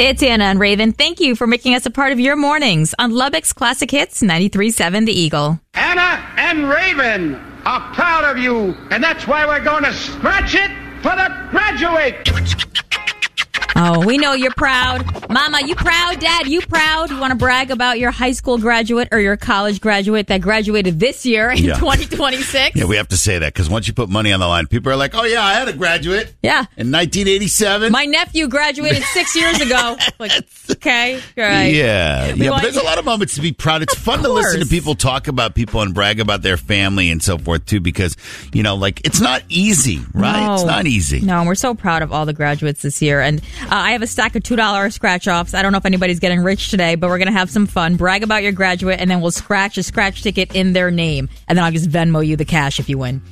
It's Anna and Raven. Thank you for making us a part of your mornings on Lubbock's Classic Hits 93.7 The Eagle. Anna and Raven are proud of you, and that's why we're going to scratch it for the graduate. Oh, we know you're proud. Mama, you proud? Dad, you proud? You want to brag about your high school graduate or your college graduate that graduated this year in 2026? Yeah, we have to say that because once you put money on the line, people are like, oh, yeah, I had a graduate. Yeah. In 1987. My nephew graduated 6 years ago. Like, okay, great. Yeah. But there's a lot of moments to be proud. It's fun to listen to people talk about people and brag about their family and so forth, too, because, it's not easy, right? No. It's not easy. No, and we're so proud of all the graduates this year. And I have a stack of $2 scratch-offs. I don't know if anybody's getting rich today, but we're going to have some fun. Brag about your graduate, and then we'll scratch a scratch ticket in their name. And then I'll just Venmo you the cash if you win.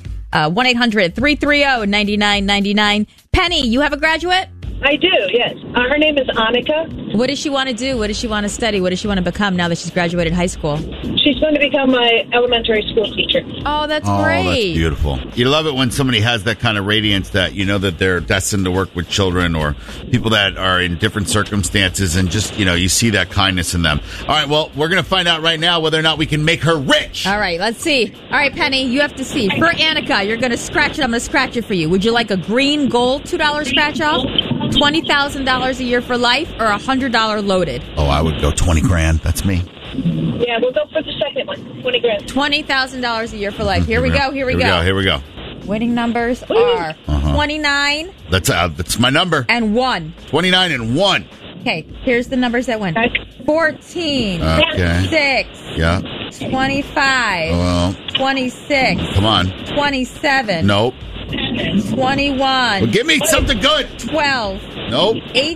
1-800-330-9999. Penny, you have a graduate? I do, yes. Her name is Annika. What does she want to do? What does she want to study? What does she want to become now that she's graduated high school? She's going to become my elementary school teacher. Oh, that's great. That's beautiful. You love it when somebody has that kind of radiance that you know that they're destined to work with children or people that are in different circumstances and just, you see that kindness in them. All right, well, we're going to find out right now whether or not we can make her rich. All right, let's see. All right, Penny, you have to see. For Annika, you're going to scratch it. I'm going to scratch it for you. Would you like a green gold $2 scratch off? $20,000 a year for life or $100 loaded? Oh, I would go 20 grand. That's me. Yeah, we'll go for the second one. 20 grand. $20,000 a year for life. Here we go. Here we go. Winning numbers are 29. That's my number. And 1. 29 and 1. Okay, here's the numbers that win. 14. Okay. 6. Yeah. 25. Well. 26. Come on. 27. Nope. 21. Well, give me something good. 12. Nope.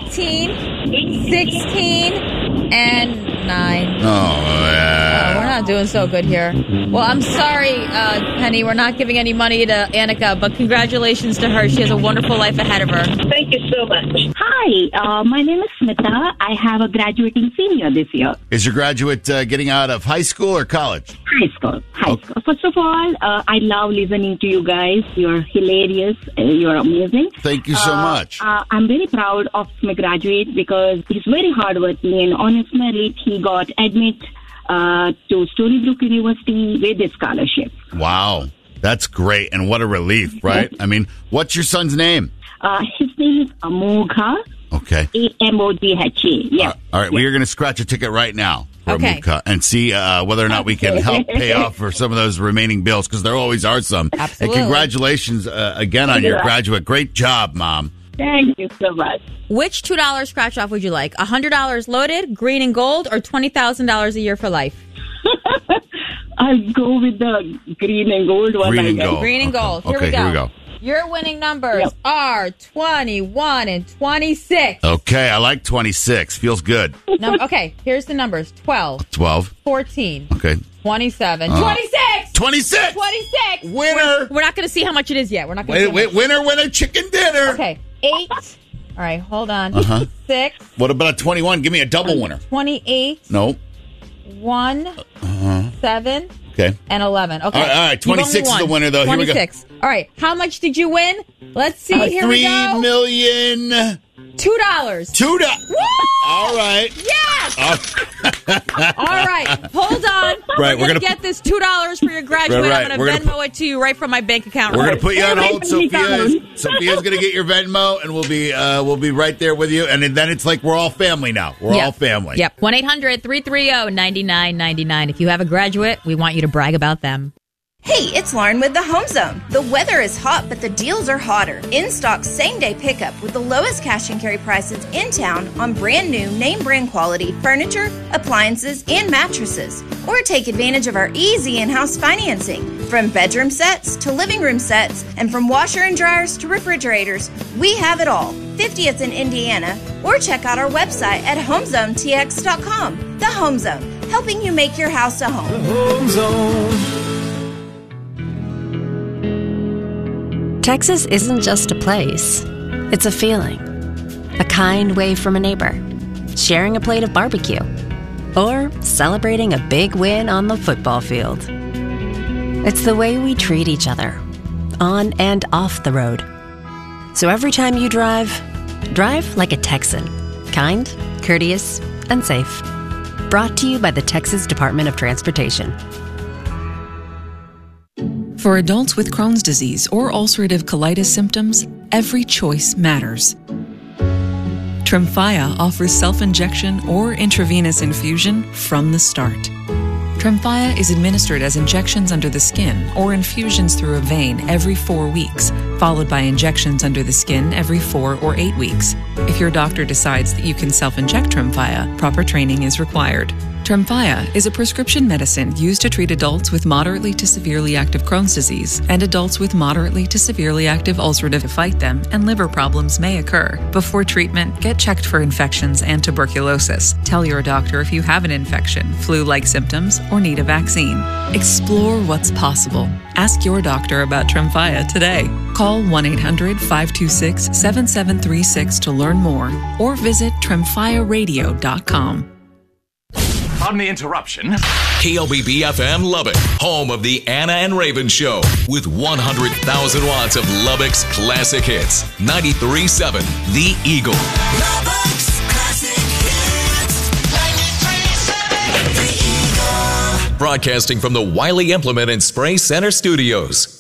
18. 16. And 9. Oh, yeah. We're not doing so good here. Well, I'm sorry, Penny. We're not giving any money to Annika, but congratulations to her. She has a wonderful life ahead of her. Thank you so much. Hi, my name is Smita. I have a graduating senior this year. Is your graduate getting out of high school or college? High school. First of all, I love listening to you guys. You're hilarious. You're amazing. Thank you so much. I'm very proud of my graduate because he's very hardworking and on his merit, he got admit to Stony Brook University with a scholarship. Wow. That's great. And what a relief, right? I mean, what's your son's name? His name is Amogha. Okay. Amogha. Yeah. All right. Well, you're going to scratch a ticket right now for Amogha and see whether or not we can help pay off for some of those remaining bills because there always are some. Absolutely. And congratulations again on your graduate. Great job, Mom. Thank you so much. Which $2 scratch off would you like? $100 loaded, green and gold, or $20,000 a year for life? I'll go with the green and gold one. Green and gold. Green and gold. Here we go. Your winning numbers are 21 and 26. Okay, I like 26. Feels good. Okay, here's the numbers. 12. 14. Okay. 27. 26! 26! 26! Winner! We're not going to see how much it is yet. We're not going to Wait, winner, chicken dinner! Okay, 8. All right, hold on. 6. What about a 21? Give me a double winner. 28. Nope. 1. 7. Okay. And 11. Okay. All right. 26 is the winner, though. 26. Here we go. All right. How much did you win? Let's see. Here we go. $3 million. $2. $2. Woo! All right. Yes. All right. Hold on. Right. We're going to get this $2 for your graduate. Right. I'm going to Venmo it to you right from my bank account. We're going to put you on hold. Sophia's going to get your Venmo, and we'll be right there with you. And then it's like we're all family now. We're all family. Yep. 1-800-330-9999. If you have a graduate, we want you to brag about them. Hey, it's Lauren with the Home Zone. The weather is hot, but the deals are hotter. In stock same-day pickup with the lowest cash and carry prices in town on brand new name brand quality furniture, appliances, and mattresses. Or take advantage of our easy in-house financing. From bedroom sets to living room sets, and from washer and dryers to refrigerators, we have it all. 50th in Indiana, or check out our website at homezonetx.com. The Home Zone, helping you make your house a home. The Home Zone. Texas isn't just a place. It's a feeling. A kind wave from a neighbor. Sharing a plate of barbecue. Or celebrating a big win on the football field. It's the way we treat each other. On and off the road. So every time you drive like a Texan. Kind, courteous, and safe. Brought to you by the Texas Department of Transportation. For adults with Crohn's disease or ulcerative colitis symptoms, every choice matters. Tremfya offers self-injection or intravenous infusion from the start. Tremfya is administered as injections under the skin or infusions through a vein every 4 weeks, followed by injections under the skin every 4 or 8 weeks. If your doctor decides that you can self-inject Tremfya, proper training is required. Tremfya is a prescription medicine used to treat adults with moderately to severely active Crohn's disease and adults with moderately to severely active ulcerative to fight them, and liver problems may occur. Before treatment, get checked for infections and tuberculosis. Tell your doctor if you have an infection, flu-like symptoms, or need a vaccine. Explore what's possible. Ask your doctor about Tremfya today. Call 1-800-526-7736 to learn more, or visit tremfyaradio.com. Pardon the interruption. KLBB-FM Lubbock, home of the Anna and Raven Show, with 100,000 watts of Lubbock's classic hits. 93.7 The Eagle. Lubbock's classic hits. 93.7 The Eagle. Broadcasting from the Wiley Implement and Spray Center studios.